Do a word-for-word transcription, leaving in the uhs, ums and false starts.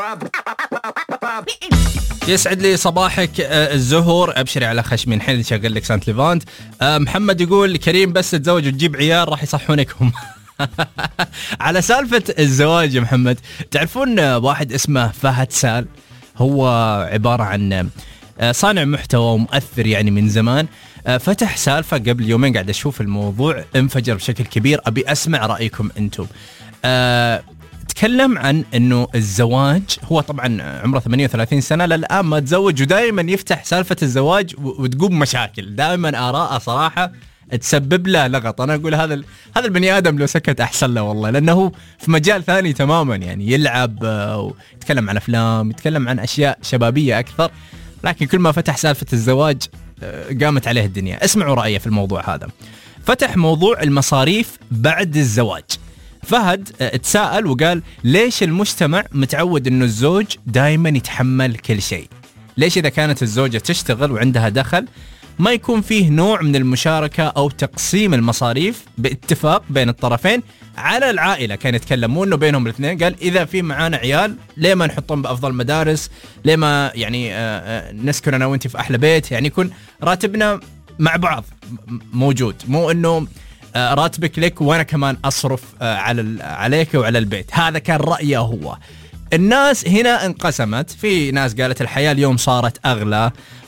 يسعد لي صباحك الزهور، ابشري على خشمين حين شغل لك سانت ليفانت. محمد يقول كريم بس تتزوج وتجيب عيال راح يصحونكم. على سالفة الزواج يا محمد، تعرفون واحد اسمه فهد سال؟ هو عبارة عن صانع محتوى ومؤثر يعني من زمان. فتح سالفة قبل يومين، قاعد أشوف الموضوع انفجر بشكل كبير، أبي أسمع رأيكم أنتم. أه تكلم عن أنه الزواج، هو طبعا عمره ثمانية وثلاثين سنة للآن ما تزوج، ودائما يفتح سالفة الزواج وتقوم مشاكل، دائما آراءه صراحة تسبب له لغط. أنا أقول هذا هذا البني آدم لو سكت أحسن له والله، لأنه في مجال ثاني تماما، يعني يلعب ويتكلم عن أفلام، يتكلم عن أشياء شبابية أكثر، لكن كل ما فتح سالفة الزواج قامت عليه الدنيا. اسمعوا رأيه في الموضوع هذا. فتح موضوع المصاريف بعد الزواج. فهد اتساءل وقال ليش المجتمع متعود انه الزوج دائما يتحمل كل شيء؟ ليش اذا كانت الزوجة تشتغل وعندها دخل ما يكون فيه نوع من المشاركة او تقسيم المصاريف باتفاق بين الطرفين على العائلة؟ كان يتكلم مو انه بينهم الاثنين، قال اذا في معانا عيال ليه ما نحطهم بافضل مدارس، ليه ما يعني نسكن انا وانت في احلى بيت، يعني يكون راتبنا مع بعض موجود، مو انه راتبك لك وانا كمان اصرف على عليك وعلى البيت. هذا كان رأيه هو. الناس هنا انقسمت، في ناس قالت الحياة اليوم صارت اغلى،